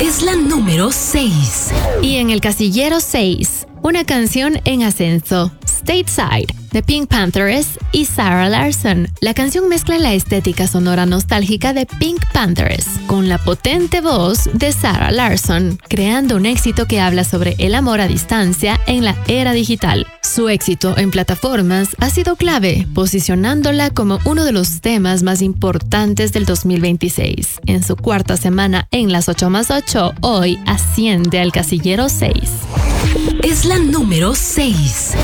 Es la número 6. Y en el casillero 6, una canción en ascenso, Stateside, de Pink Panthers y Sarah Larsson. La canción mezcla la estética sonora nostálgica de Pink Panthers con la potente voz de Sarah Larsson, creando un éxito que habla sobre el amor a distancia en la era digital. Su éxito en plataformas ha sido clave, posicionándola como uno de los temas más importantes del 2026. En su cuarta semana en las 8+8, hoy asciende al casillero 6. Es la número 6.